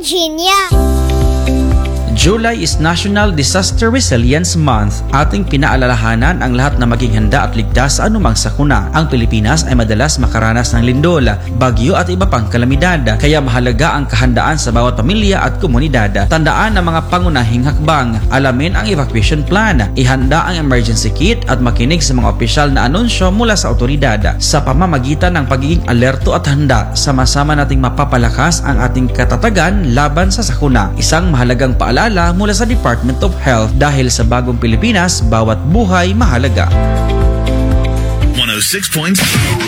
Virginia. July is National Disaster Resilience Month. Ating pinaalalahanan ang lahat na maging handa at ligtas sa anumang sakuna. Ang Pilipinas ay madalas makaranas ng lindol, bagyo at iba pang kalamidad. Kaya mahalaga ang kahandaan sa bawat pamilya at komunidad. Tandaan ang mga pangunahing hakbang. Alamin ang evacuation plan. Ihanda ang emergency kit at makinig sa mga opisyal na anunsyo mula sa otoridad. Sa pamamagitan ng pagiging alerto at handa, sama-sama nating mapapalakas ang ating katatagan laban sa sakuna. Isang mahalagang paalala mula sa Department of Health, dahil sa bagong Pilipinas, bawat buhay mahalaga. 106.3